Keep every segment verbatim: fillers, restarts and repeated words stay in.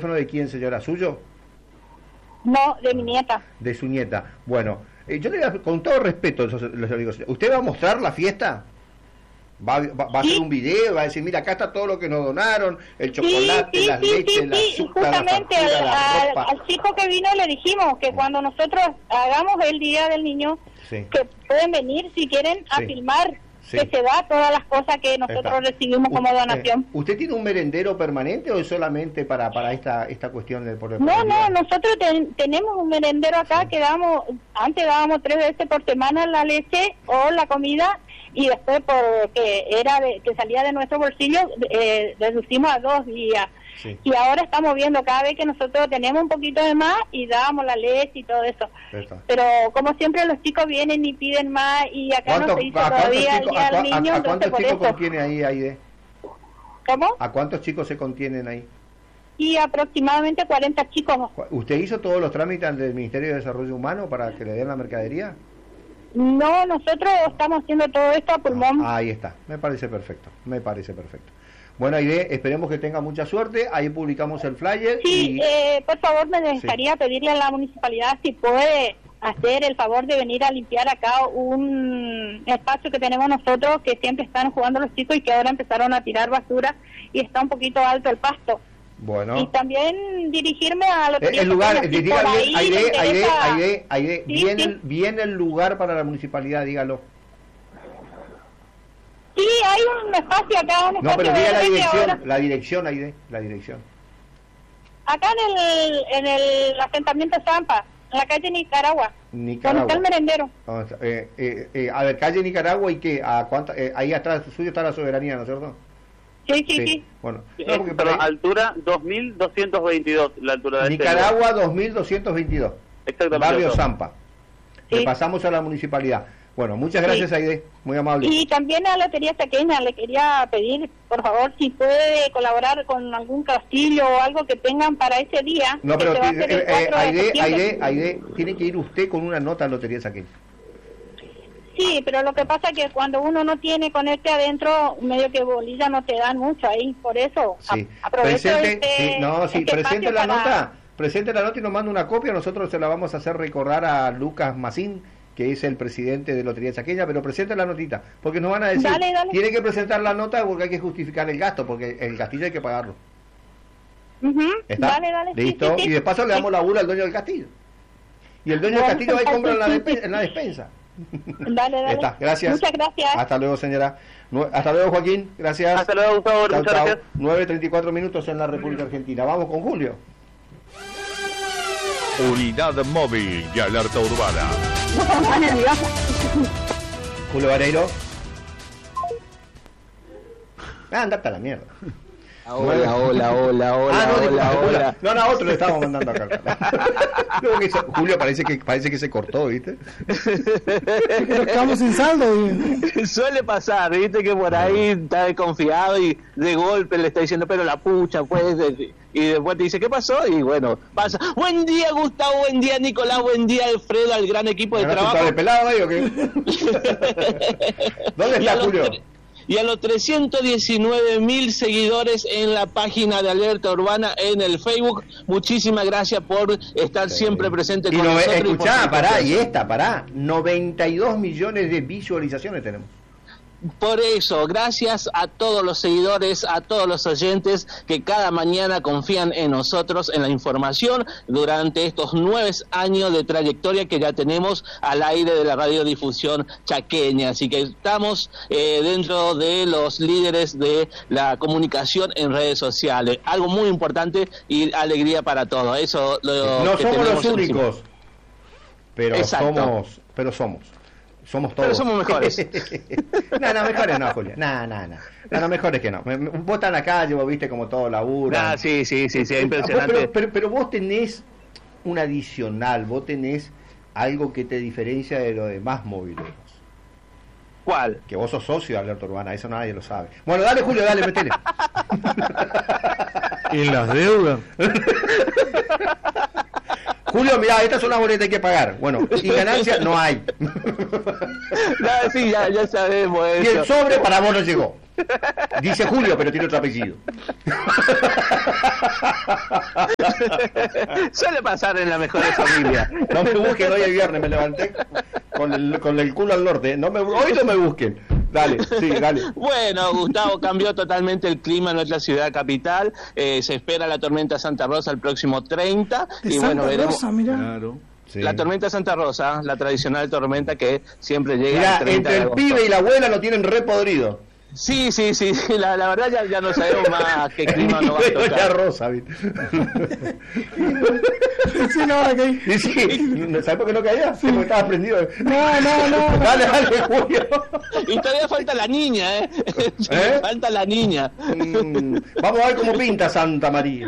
¿De quién, señora? ¿Suyo? No, de mi nieta. De su nieta. Bueno, eh, yo le voy a, con todo respeto, eso se- les digo, ¿usted va a mostrar la fiesta? ¿Va, va, va a Sí. hacer un video? ¿Va a decir, mira, acá está todo lo que nos donaron? El Sí, chocolate, sí, las sí, leches, sí, la sí. azúcar, la Justamente factura, al, la al- ropa. al chico que vino le dijimos que cuando nosotros hagamos el Día del Niño, Sí. que pueden venir si quieren a Sí. filmar, Sí. que se da todas las cosas que nosotros Está. recibimos como U- donación. eh, ¿Usted tiene un merendero permanente o es solamente para para esta esta cuestión de por el- por No, el no, día? nosotros ten- tenemos un merendero acá Sí. que damos, antes dábamos tres veces por semana la leche o la comida, y después porque era de, que salía de nuestro bolsillo, eh, reducimos a dos días. Sí. Y ahora estamos viendo cada vez que nosotros tenemos un poquito de más y damos la leche y todo eso. Está. Pero como siempre los chicos vienen y piden más y acá no ¿Cuántos, se hizo a cuántos todavía el chicos, Día a, del cua- a- Niño, a entonces cuántos por chicos eso. contiene ahí, Aide? ¿Cómo? ¿A cuántos chicos se contienen ahí? Y aproximadamente cuarenta chicos. ¿Usted hizo todos los trámites del Ministerio de Desarrollo Humano para que le den la mercadería? No, nosotros estamos haciendo todo esto a pulmón. Ah, ahí está, me parece perfecto, me parece perfecto. Bueno, Aide, esperemos que tenga mucha suerte, ahí publicamos el flyer. Sí, y... eh, por favor, me gustaría pedirle a la municipalidad si puede hacer el favor de venir a limpiar acá un espacio que tenemos nosotros, que siempre están jugando los chicos y que ahora empezaron a tirar basura y está un poquito alto el pasto. Bueno. Y también dirigirme a los Eh, el lugar, si diga por bien, ahí Aide, le Aide, interesa- Aide, Aide, Sí, bien, sí. El, bien el lugar para la municipalidad, dígalo. Sí, hay un espacio acá, un No, espacio pero diga la verde que dirección, ahora- la dirección, Aide, la dirección. acá en el, en el asentamiento Zampa, en la calle Nicaragua, donde Nicaragua. está el merendero. Vamos a- eh, eh, eh, a ver, calle Nicaragua y qué, a cuánta, eh, ahí atrás suyo está la soberanía, ¿no es cierto? Sí, sí, sí. Bueno, Es, no, porque por ahí- altura dos mil doscientos veintidós, la altura de Nicaragua dos mil doscientos veintidós, Exactamente. barrio eso. Zampa. Sí. Le pasamos a la municipalidad. Bueno, muchas gracias, Sí. Aide, muy amable. Y también a la Lotería Chaqueña le quería pedir, por favor, si puede colaborar con algún castillo o algo que tengan para ese día. No, que pero se va a ti- hacer el eh, eh, cuatro de Aide, septiembre. Aide, Aide, tiene que ir usted con una nota a Lotería Saqueña. Sí, pero lo que pasa es que cuando uno no tiene con este adentro, medio que bolilla no te dan mucho ahí, por eso Sí, a- aprovecho presente, este, sí, no, sí, este presente espacio la para- nota, presente la nota y nos manda una copia, nosotros se la vamos a hacer recordar a Lucas Macín, que es el presidente de Lotería Chaqueña, pero presente la notita, porque nos van a decir, Dale, dale. tiene que presentar la nota porque hay que justificar el gasto, porque el castillo hay que pagarlo. Ujú, ¿Está? Dale, dale. sí, Listo, sí, sí. y de paso le damos la bula al dueño del castillo. Y el dueño del Bueno, castillo va y compra en la, sí, sí, despe- sí. en la despensa. Dale, dale. Está, gracias. Muchas gracias. Hasta luego, señora. Nu- Hasta luego, Joaquín. Gracias. Hasta luego, Gustavo. Chau, Muchas chau. gracias. nueve treinta y cuatro minutos en la República Argentina. Vamos con Julio. Unidad móvil y alerta urbana. Julio Vareiro. Ah, andate a la mierda. Hola, hola, hola, hola, ah, no, hola, disculpa, hola. hola. No, no, a otro le estábamos mandando acá. Luego que se- Julio parece que parece que se cortó, ¿viste? Estamos sin saldo. Y... Suele pasar, viste que por ahí está desconfiado y de golpe le está diciendo, pero la pucha, pues, de- y después te dice, ¿qué pasó? Y bueno, pasa. Buen día, Gustavo, buen día, Nicolás, buen día, Alfredo, al gran equipo de ¿Me trabajo. de pelado ahí o qué? ¿Dónde Y a está los Julio? tre- Y a los trescientos diecinueve mil seguidores en la página de Alerta Urbana en el Facebook, muchísimas gracias por estar siempre presente Y con no, nosotros. y por escuchá, su pará, confianza. y esta, pará, noventa y dos millones de visualizaciones tenemos. Por eso, gracias a todos los seguidores, a todos los oyentes que cada mañana confían en nosotros, en la información, durante estos nueve años de trayectoria que ya tenemos al aire de la radiodifusión chaqueña. Así que estamos eh, dentro de los líderes de la comunicación en redes sociales. Algo muy importante y alegría para todos. Eso lo No que somos tenemos los encima. únicos, pero Exacto. somos, pero somos. Somos todos. Pero somos mejores. no, no, mejores no, Julia. No, no, no. No, no, mejores que no. Me- me- Vos estás en la calle, vos viste como todo labura. Ah, sí, sí, sí, sí, es impresionante. Pero, pero, pero vos tenés un adicional, vos tenés algo que te diferencia de los demás mobileros. ¿Cuál? Que vos sos socio de Alerta Urbana, eso nadie lo sabe. Bueno, dale, Julio, dale, metele. Y las deudas. Julio, mirá, estas son las boletas que hay que pagar. Bueno, y ganancias no hay. No, sí, ya, ya sabemos Y eso. el sobre para vos no llegó. Dice Julio, pero tiene otro apellido. Suele pasar en la mejor familia. No me busquen, hoy es viernes, me levanté con el, con el culo al norte. No me, hoy no me busquen. Dale, sí, dale. Bueno, Gustavo, cambió totalmente el clima en nuestra ciudad capital. Eh, se espera la tormenta Santa Rosa el próximo treinta. De y Santa bueno, veremos. Rosa, mirá. Claro. Sí. La tormenta Santa Rosa, la tradicional tormenta que siempre llega Mirá, al treinta entre de el agosto. pibe y la abuela lo tienen re podrido. Sí, sí, sí, sí, la, la verdad ya, ya no sabemos más qué clima nos va a Pero ya tocar. rosa, ¿viste? Sí, no, ahora que hay- Y sí, ¿sabes por qué no caía? Sí, porque estaba prendido. No, no, no. Dale, dale, Julio. Y todavía falta la niña, ¿eh? ¿Eh? Falta la niña. Mm, vamos a ver cómo pinta Santa María.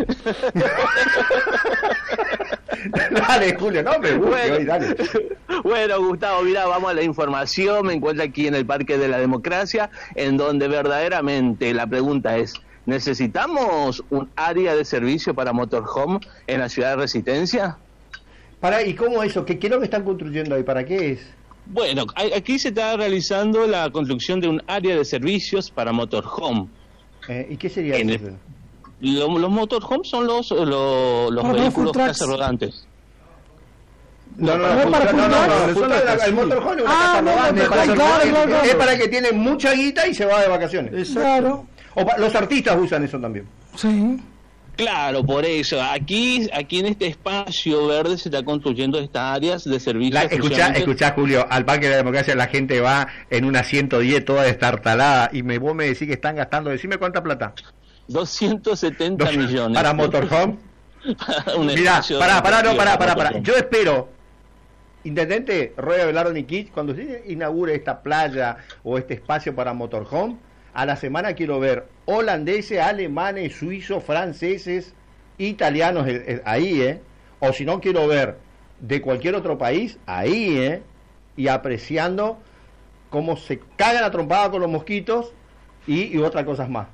Dale, Julio, no me busques Bueno. hoy, dale. Bueno, Gustavo, mira, vamos a la información. Me encuentro aquí en el Parque de la Democracia, en donde verdaderamente la pregunta es: ¿necesitamos un área de servicio para motorhome en la ciudad de Resistencia? Para, ¿y cómo eso? ¿Qué, ¿Qué es lo que están construyendo ahí? ¿Para qué es? Bueno, a- aquí se está realizando la construcción de un área de servicios para motorhome. Eh, ¿Y qué sería En eso? el- Lo- los motorhomes son los, los, los Ah, vehículos food trucks. casa rodantes. No, no, ¿No es no, para no, no, food no, trucks? no, food truck, el motorhome es una Ah, casa no, rodante, no, para claro, hacer- claro, claro. es para el que tiene mucha guita y se va de vacaciones. Claro. O pa- los artistas usan eso también. Sí. Claro, por eso. Aquí aquí en este espacio verde se está construyendo estas áreas de servicio. La, escuchá, exclusivamente- escuchá, Julio, al Parque de la Democracia la gente va en una ciento diez toda destartalada y me, vos me decís que están gastando, decime cuánta plata. doscientos setenta Dos- millones. Para motorhome. Para un Mirá, espacio pará, pará, no, deportivo pará, pará, para pará. motorhome. Yo espero, Intendente Roy Abelardo Nikich, cuando se inaugure esta playa o este espacio para motorhome, a la semana quiero ver holandeses, alemanes, suizos, franceses, italianos eh, eh, ahí, ¿eh? O si no, quiero ver de cualquier otro país ahí, ¿eh? Y apreciando cómo se cagan a trompada con los mosquitos y, y otras cosas más.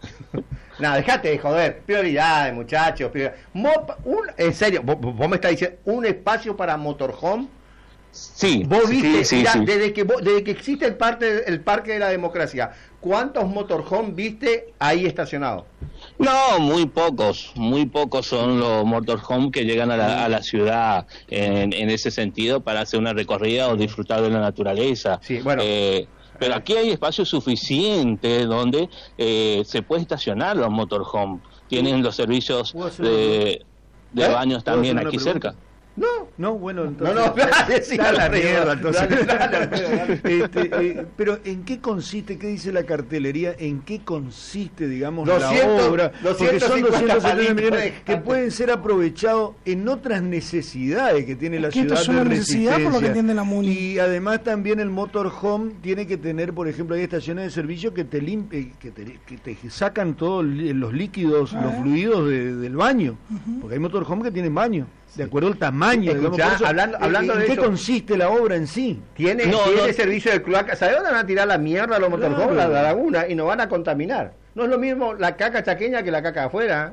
Nada, dejate de joder. Prioridades, muchachos. Prioridades. Mo- un, en serio, vos, vos me estás diciendo un espacio para motorhome. Sí, Vos sí, viste, sí, mirá, sí. desde que vos- desde que existe el parque, el parque de la democracia, ¿cuántos motorhome viste ahí estacionados? No, muy pocos, muy pocos son los motorhome que llegan a la, a la ciudad en, en ese sentido para hacer una recorrida o disfrutar de la naturaleza. Sí, bueno. Eh, pero aquí hay espacio suficiente donde eh, se puede estacionar los motorhome. Tienen los servicios ¿Puedo hacer de, de ¿Eh? baños también ¿Puedo hacer aquí una pregunta? cerca. No. No, bueno, No, entonces... no, dale, sí, Dale, dale, mierda, dale, entonces. dale, dale, Alfredo, dale. Este, eh, pero ¿en qué consiste, qué dice la cartelería, en qué consiste, digamos, doscientos, la obra? Porque son doscientos cincuenta doscientos setenta palitos millones de que cartel. pueden ser aprovechados en otras necesidades que tiene la Que esto ciudad es una de necesidad por lo que Resistencia. entiende la MUNI. Y además también el motorhome tiene que tener, por ejemplo, hay estaciones de servicio que te limpian, que te, que te sacan todos los líquidos, Ah. los fluidos de- del baño. Porque hay motorhome que tienen baño, de acuerdo al tamaño. digamos, Escuchá, por eso, hablando- ¿en- hablando ¿en de qué eso? consiste la obra en sí? Tiene, No, tiene no. servicio de cloaca. ¿Sabes dónde van a tirar la mierda los motorhomes? Claro. La, la laguna, y nos van a contaminar. No es lo mismo la caca chaqueña que la caca afuera.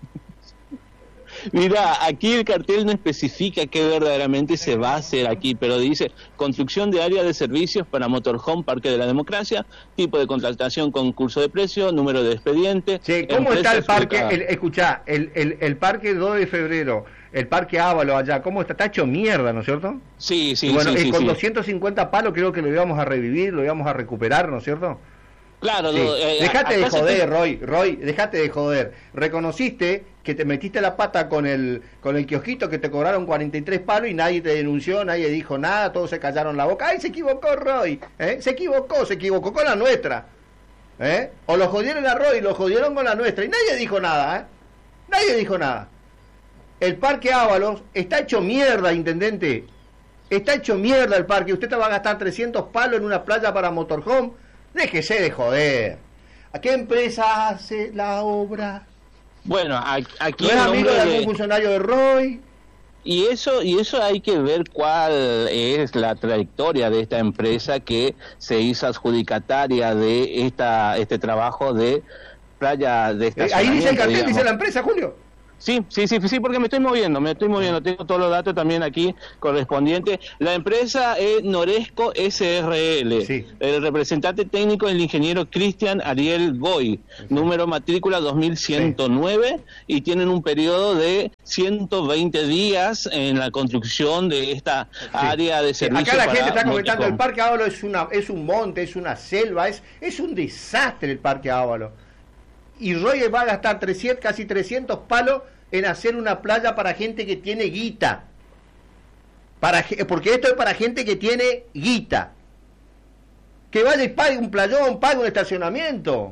Mira, aquí el cartel no especifica qué verdaderamente se va a hacer aquí, pero dice construcción de área de servicios para motorhome, Parque de la Democracia, tipo de contratación, concurso de precio, número de expediente. Che, ¿cómo empresa está el parque? adjudicada. El, escuchá, el, el, el parque dos de febrero, el parque Ávalo allá, ¿cómo está? Está hecho mierda, ¿no es cierto? Sí, sí, Y bueno, sí, eh, sí, con sí. doscientos cincuenta palos creo que lo íbamos a revivir, lo íbamos a recuperar, ¿no es cierto? Claro, Sí. no, eh, Dejate de acá se joder, está- Roy, Roy, dejate de joder. Reconociste que te metiste la pata con el con el kiosquito que te cobraron cuarenta y tres palos y nadie te denunció, nadie dijo nada, todos se callaron la boca. ¡Ay, se equivocó Roy! ¿Eh? Se equivocó, se equivocó con la nuestra. ¿Eh? O lo jodieron a Roy, lo jodieron con la nuestra y nadie dijo nada, ¿eh? Nadie dijo nada. El Parque Ábalos está hecho mierda, intendente. Está hecho mierda el parque. Usted te va a gastar trescientos palos en una playa para motorhome. Déjese de joder. ¿A qué empresa hace la obra? Bueno, a- aquí ¿No es el amigo nombre de algún de- funcionario de Roy? y eso y eso hay que ver cuál es la trayectoria de esta empresa que se hizo adjudicataria de esta este trabajo de playa de Eh, ahí dice el estacionamiento, cartel, digamos. dice la empresa, Julio. Sí, sí, sí, sí, porque me estoy moviendo, me estoy moviendo, tengo todos los datos también aquí correspondientes. La empresa es Noresco S R L, Sí. El representante técnico es el ingeniero Cristian Ariel Goy, sí. Número matrícula dos mil ciento nueve, sí. Y tienen un periodo de ciento veinte días en la construcción de esta sí. área de servicio. Acá la para gente está comentando, Motorhome. el Parque Ávalo es una es un monte, es una selva, es, es un desastre el Parque Ávalo. Y Roy va a gastar trescientos, casi trescientos palos en hacer una playa para gente que tiene guita. Para, porque esto es para gente que tiene guita. Que vaya y pague un playón, pague un estacionamiento.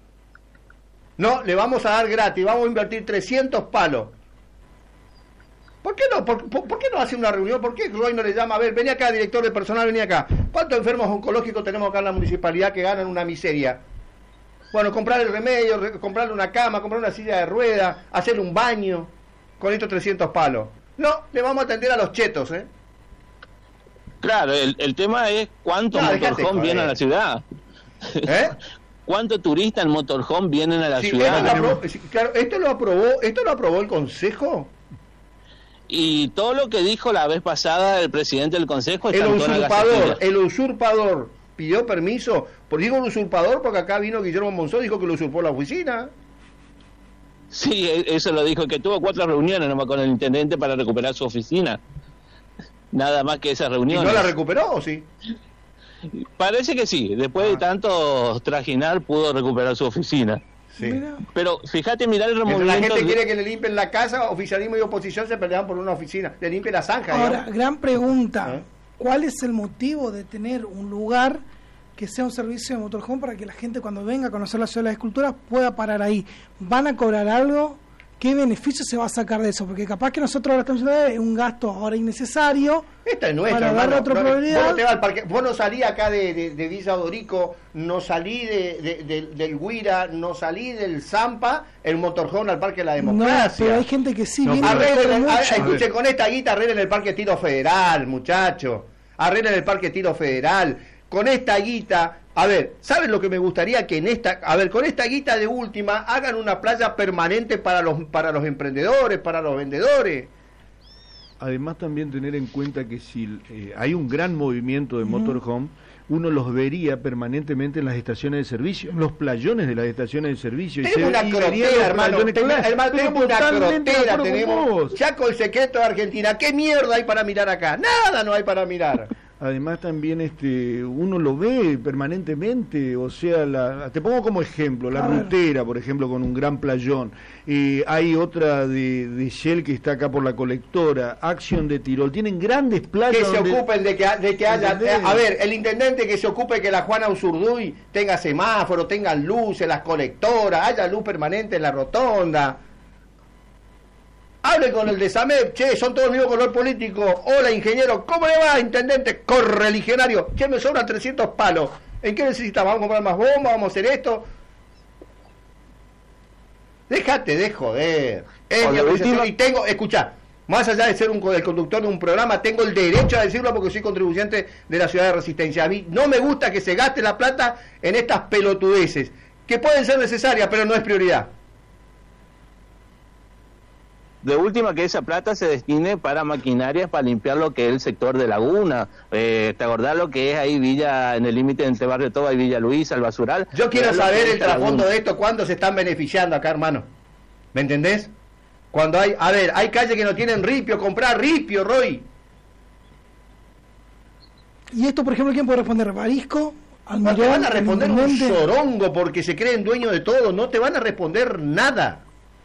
No, le vamos a dar gratis, vamos a invertir trescientos palos. ¿Por qué no? ¿Por, por, por qué no hace una reunión? ¿Por qué Roy no le llama? A ver, vení acá, director de personal, vení acá. ¿Cuántos enfermos oncológicos tenemos acá en la municipalidad que ganan una miseria? Bueno, comprar el remedio, re, comprarle una cama, comprar una silla de ruedas, hacerle un baño con estos trescientos palos. No, le vamos a atender a los chetos, ¿eh? Claro, el, el tema es cuántos no, motorhome vienen a la ciudad. ¿Eh? ¿Cuántos turistas en motorhome vienen a la sí, ciudad? Esto lo, aprobó, claro, esto lo aprobó, esto lo aprobó el Consejo. Y todo lo que dijo la vez pasada el presidente del Consejo está el en toda la usurpador, gacetina. el usurpador pidió permiso, por digo el usurpador porque acá vino Guillermo Monzó, dijo que lo usurpó la oficina. Sí, eso lo dijo, que tuvo cuatro reuniones nomás con el intendente para recuperar su oficina. Nada más que esas reuniones. ¿Y no la recuperó o sí? Parece que sí, después ah. de tanto trajinar pudo recuperar su oficina. Sí. Pero fíjate, mirá el removimiento. La gente de... quiere que le limpien la casa, oficialismo y oposición se pelean por una oficina. Le limpien la zanja. Ahora, digamos. gran pregunta. ¿Eh? ¿Cuál es el motivo de tener un lugar que sea un servicio de motorhome para que la gente cuando venga a conocer la ciudad de las esculturas pueda parar ahí? ¿Van a cobrar algo? ¿Qué beneficio se va a sacar de eso? Porque capaz que nosotros ahora estamos diciendo es un gasto ahora innecesario. Esta es nuestra, para darle otra no, probabilidad. Vos, no te vas al parque, vos no salí acá de, de, de Villa Odorico, no salí de, de, de, del Guira, no salí del Zampa, el motorhome al Parque de la Democracia. No, pero hay gente que sí no, viene arreglen, a, escuche, con esta guita arreglen el Parque Tiro Federal, muchacho. Arreglen el Parque Tiro Federal. Con esta guita, a ver, ¿saben lo que me gustaría? Que en esta, a ver, con esta guita de última hagan una playa permanente para los para los emprendedores, para los vendedores. Además también tener en cuenta que si eh, hay un gran movimiento de motorhome, uno los vería permanentemente en las estaciones de servicio, en los playones de las estaciones de servicio. Tenemos una crotera, hermano, tenemos, hermano, tenemos una crotera, tenemos Chaco el secreto de Argentina. ¿Qué mierda hay para mirar acá? Nada no hay para mirar. Además también este uno lo ve permanentemente, o sea, la, te pongo como ejemplo, la Rutera, por ejemplo, con un gran playón. Eh, hay otra de, de Shell que está acá por la colectora, Action de Tirol, tienen grandes playas. Que se donde... ocupen de que, de que haya, a ver, el intendente que se ocupe que la Juana Usurduy tenga semáforo, tenga luces, las colectoras, haya luz permanente en la rotonda. Hable con el de SAMEP, che, son todos el mismo color político. Hola, ingeniero, ¿cómo le va, intendente? Correligionario, che, me sobran trescientos palos. ¿En qué necesitas? ¿Vamos a comprar más bombas? ¿Vamos a hacer esto? Déjate de joder. Es mi apreciación y tengo, escuchá, más allá de ser un, el conductor de un programa, tengo el derecho a decirlo porque soy contribuyente de la ciudad de Resistencia. A mí no me gusta que se gaste la plata en estas pelotudeces, que pueden ser necesarias, pero no es prioridad. De última, que esa plata se destine para maquinarias para limpiar lo que es el sector de Laguna. Eh, ¿Te acordás lo que es ahí Villa, en el límite entre Barrio Toba y Villa Luisa, el basural? Yo quiero saber el trasfondo de esto, cuándo se están beneficiando acá, hermano. ¿Me entendés? Cuando hay, a ver, hay calles que no tienen ripio, comprar ripio, Roy. Y esto, por ejemplo, ¿quién puede responder? ¿Barisco? No te van a responder un sorongo porque se creen dueños de todo, no te van a responder nada.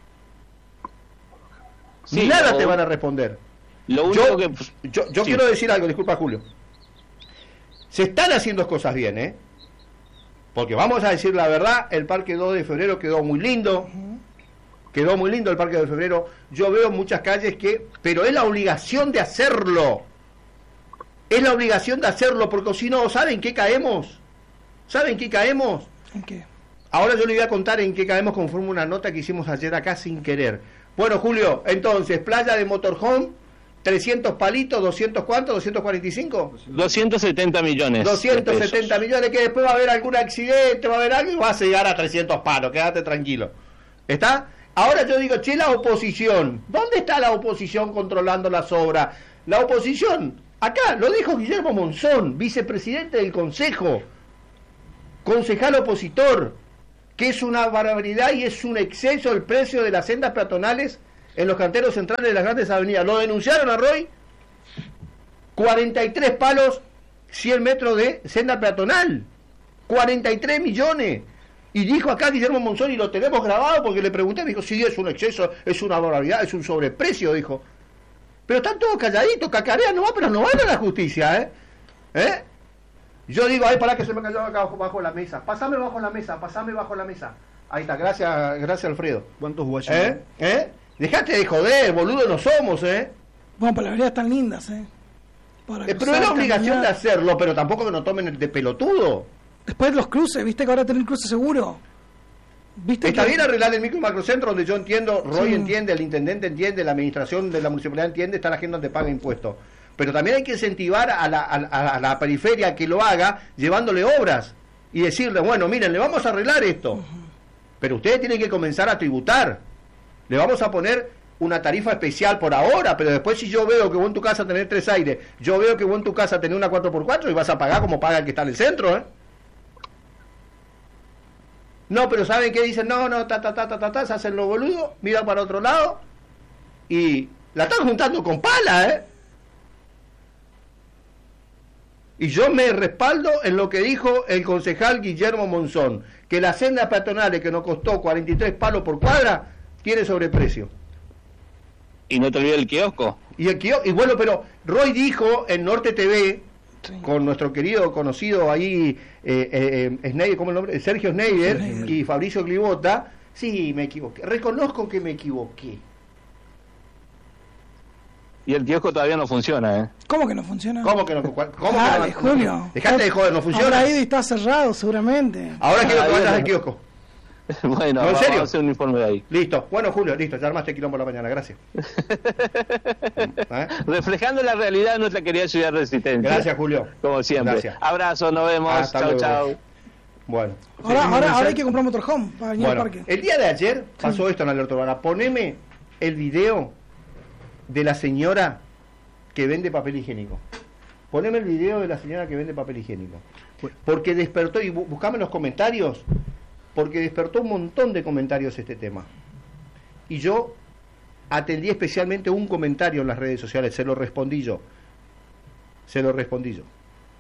Sí, nada lo, te van a responder. Lo único yo que... yo, yo sí. quiero decir algo, disculpa Julio. Se están haciendo cosas bien, ¿eh? Porque vamos a decir la verdad, el Parque dos de Febrero quedó muy lindo. Uh-huh. Quedó muy lindo el Parque dos de Febrero. Yo veo muchas calles que... Pero es la obligación de hacerlo. Es la obligación de hacerlo, porque si no, ¿saben qué caemos? ¿Saben qué caemos? ¿En qué? Ahora yo le voy a contar en qué caemos conforme una nota que hicimos ayer acá sin querer. Bueno, Julio, entonces, playa de motorhome, trescientos palitos, doscientos ¿cuánto? ¿doscientos cuarenta y cinco? doscientos setenta millones. doscientos setenta millones, que después va a haber algún accidente, va a haber algo y va a llegar a trescientos palos, quédate tranquilo. ¿Está? Ahora yo digo, che, la oposición, ¿dónde está la oposición controlando las obras? La oposición, acá, lo dijo Guillermo Monzón, vicepresidente del Consejo, concejal opositor, que es una barbaridad y es un exceso el precio de las sendas peatonales en los canteros centrales de las grandes avenidas. Lo denunciaron a Roy, cuarenta y tres palos, cien metros de senda peatonal, cuarenta y tres millones. Y dijo acá Guillermo Monzón, y lo tenemos grabado porque le pregunté, me dijo, sí, es un exceso, es una barbaridad, es un sobreprecio, dijo. Pero están todos calladitos, cacarean, no va, pero no van a la justicia, ¿eh? ¿Eh? Yo digo, ay, para que se me cayó acá bajo, bajo la mesa, pasame bajo la mesa, pasame bajo la mesa. Ahí está, gracias, gracias Alfredo. ¿Cuántos guachos? ¿Eh? ¿Eh? Dejate de joder, boludo, no somos, ¿eh? Bueno, pero las veredas están lindas, ¿eh? Para Eh, pero es la obligación de hacerlo, pero tampoco que nos tomen de pelotudo. Después los cruces, ¿viste que ahora tienen cruce seguro? ¿Viste Está que... bien arreglar el micro y macrocentro donde yo entiendo, Roy Sí. entiende, el intendente entiende, la administración de la municipalidad entiende, está la gente donde paga impuestos. Pero también hay que incentivar a la, a, a- a la periferia que lo haga llevándole obras y decirle, bueno, miren, le vamos a arreglar esto. Pero ustedes tienen que comenzar a tributar. Le vamos a poner una tarifa especial por ahora, pero después si yo veo que vos en tu casa tenés tres aires, yo veo que vos en tu casa tenés una cuatro por cuatro y vas a pagar como paga el que está en el centro, ¿eh? No, pero ¿saben qué dicen? No, no, ta, ta, ta, ta, ta, ta, se hacen los boludos, miran para otro lado y la están juntando con pala, ¿eh? Y yo me respaldo en lo que dijo el concejal Guillermo Monzón, que las sendas peatonales que nos costó cuarenta y tres palos por cuadra, tiene sobreprecio. Y no te olvides el kiosco. Y, el quio- y bueno, pero Roy dijo en Norte T V, Sí. con nuestro querido conocido ahí, eh, eh, eh, Schneider, ¿cómo es el nombre? Sergio Schneider, Schneider. y Fabricio Glibota, sí, me equivoqué, reconozco que me equivoqué. Y el kiosco todavía no funciona, ¿eh? ¿Cómo que no funciona? ¿Cómo que no? ¿Cómo Dale, que no? Julio. Dejate de joder, no funciona. Ahora ahí está cerrado, seguramente. Ahora quiero que Ah, vayas bien. al kiosco. Bueno, ¿No, en vamos serio? a hacer un informe de ahí. Listo. Bueno, Julio, listo. Ya armaste quilombo por la mañana. Gracias. ¿Eh? Reflejando la realidad de nuestra querida ciudad resistencia. Gracias, Julio. Como siempre. Gracias. Abrazo, nos vemos. Hasta Chau, luego. chau. Bueno. Ahora, Sí, ahora, sí, ahora sí. hay que comprar motorhome para venir Bueno, al parque. el día de ayer pasó esto en Alerta Urbana. Poneme el video de la señora que vende papel higiénico. Poneme el video de la señora que vende papel higiénico. Porque despertó, y bu- buscame en los comentarios, porque despertó un montón de comentarios este tema. Y yo atendí especialmente un comentario en las redes sociales, se lo respondí yo. Se lo respondí yo.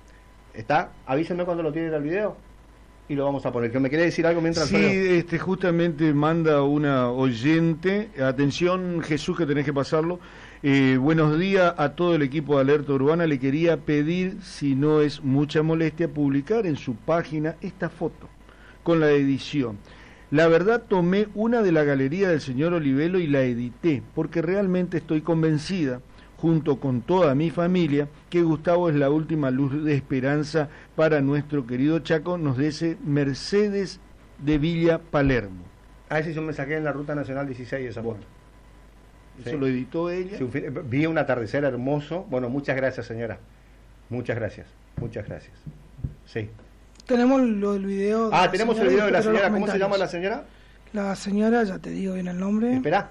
¿Está? Avísenme cuando lo tienen el video y lo vamos a poner. ¿Que me quiere decir algo mientras Sí, Alfredo? este, justamente manda una oyente. Atención, Jesús, que tenés que pasarlo. Eh, buenos días a todo el equipo de Alerta Urbana. Le quería pedir, si no es mucha molestia, publicar en su página esta foto con la edición. La verdad, tomé una de la galería del señor Olivelo y la edité, porque realmente estoy convencida, junto con toda mi familia, que Gustavo es la última luz de esperanza para nuestro querido Chaco, nos dice Mercedes de Villa Palermo. A ver si yo me saqué en la Ruta Nacional dieciséis esa foto. Eso Sí. lo editó ella. Sí, un fin- vi un atardecer hermoso. Bueno, muchas gracias, señora. Muchas gracias. Muchas gracias. Sí. Tenemos lo del video. de Ah, la tenemos el señora video de la y espero los señora. ¿Cómo se llama la comentarios. señora? La señora, ya te digo bien el nombre. Espera.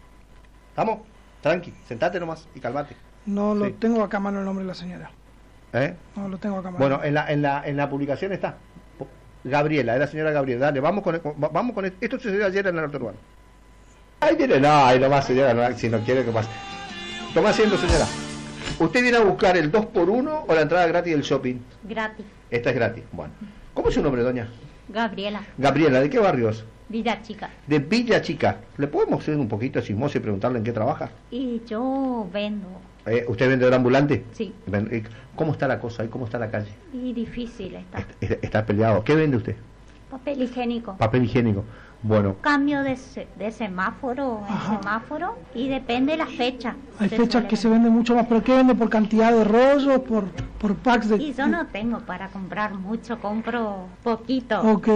Vamos, tranqui. Sentate nomás y calmate. No lo Sí. tengo acá a mano el nombre de la señora. ¿Eh? No lo tengo acá a mano. Bueno, en la, en la, en la publicación está. Gabriela, es la señora Gabriela. Dale, vamos con, va- vamos con esto. Esto sucedió ayer en el Alerta Urbana. Ahí viene, no, ahí nomás, señora, no, si no quiere que pase. Toma asiento, señora. ¿Usted viene a buscar el dos por uno o la entrada gratis del shopping? Gratis. Esta es gratis. Bueno. ¿Cómo es su nombre, doña? Gabriela, Gabriela, ¿de qué barrios? Villa Chica. De Villa Chica. ¿Le podemos hacer un poquito chismoso y preguntarle en qué trabaja? Y yo vendo. Eh, ¿Usted es vendedor ambulante? Sí. Ven- eh, ¿Cómo está la cosa ahí? ¿Cómo está la calle? Y difícil está. Est- est- Está peleado. ¿Qué vende usted? Papel higiénico. Papel higiénico. Bueno, Cambio de, se- de semáforo en Ajá. semáforo y depende de la fecha. Hay Se fechas suele que se vender. venden mucho más, pero ¿qué vende por cantidad de rollos, por, por packs de...? Y yo no tengo para comprar mucho, compro poquito. Ok.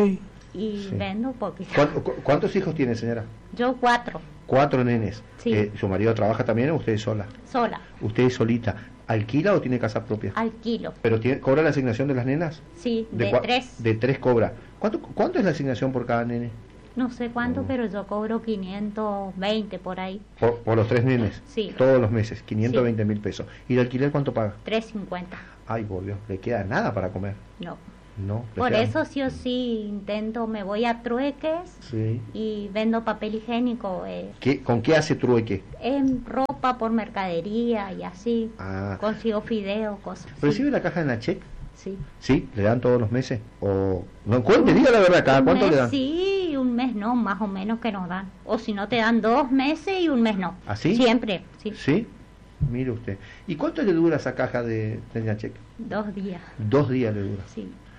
Y Sí. vendo poquito. ¿cuánto- cu- ¿cuántos hijos tiene, señora? Yo cuatro, Cuatro nenes. Sí. Eh, ¿Su marido trabaja también o usted es sola? sola, ¿Usted es solita? ¿Alquila o tiene casa propia? alquilo. ¿Pero tiene, cobra la asignación de las nenas? Sí, de, cua- tres, De tres cobra. ¿Cuánto, ¿Cuánto es la asignación por cada nene? No sé cuánto, Oh. pero yo cobro quinientos veinte por ahí. Por, por los tres nenes. Sí. Todos los meses, quinientos veinte mil pesos. ¿Y de alquiler cuánto paga? trescientos cincuenta. Ay, por Dios, le queda nada para comer. No. No. le Por queda- eso sí o sí intento, me voy a trueques Sí. y vendo papel higiénico. Eh, ¿Qué, ¿Con qué hace trueque? en ropa por mercadería y así. Ah. Consigo fideo, cosas así. ¿Recibe la caja en la cheque? Sí. ¿Sí? ¿Le dan todos los meses? ¿O no cuente? Diga la verdad, ¿cada Un cuánto mes le dan? sí, un mes no, más o menos que nos dan. O si no, te dan dos meses y un mes no. ¿Así? Siempre, sí. ¿Sí? Mire usted. ¿Y cuánto le dura esa caja de, de la cheque? Dos días, Dos días le dura. sí.